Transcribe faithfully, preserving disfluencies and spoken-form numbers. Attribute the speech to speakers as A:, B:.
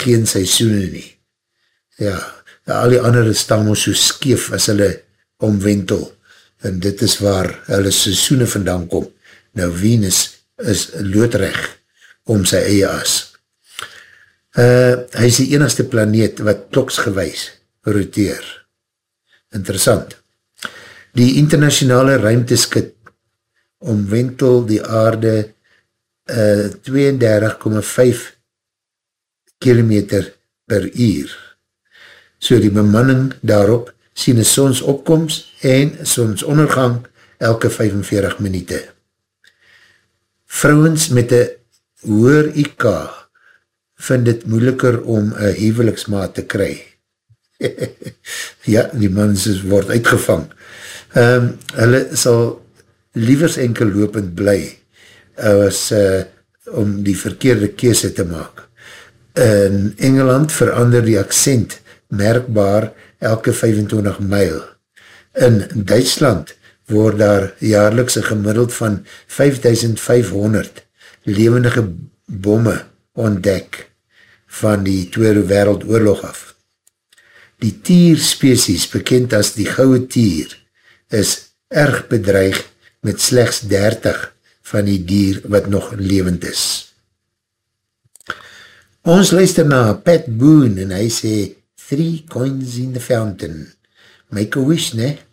A: geen seisoene nie. Ja, al die andere staan ons so skeef as hulle omwentel, en dit is waar hulle seisoene vandaan kom. Nou Venus is loodrecht om sy eie as. Uh, hy is die enigste planeet wat kloksgewys roteer. Interessant. Die internationale ruimteskip omwentel die aarde uh, tweeëndertig komma vyf kilometer per uur. So die bemanning daarop sien een sonsopkomst en sonsondergang elke vyfenveertig minute. Vrouwens met een hoër I Q vind het moeiliker om een huweliksmaat te kry. Ja, die mans word uitgevang. Um, hulle sal liewers enkel lopend bly as uh, om die verkeerde keuse te maak. In Engeland verander die accent merkbaar elke vyfentwintig myl. In Duitsland word daar jaarliks een gemiddeld van vyfduisend vyfhonderd levendige bomme ontdek van die Tweede Wereldoorlog af. Die tierspecies, bekend as die goue tier, is erg bedreig met slechts dertig van die dier wat nog levend is. Ons luister na Pat Boone en hy sê, three coins in the fountain. Make a wish, ne?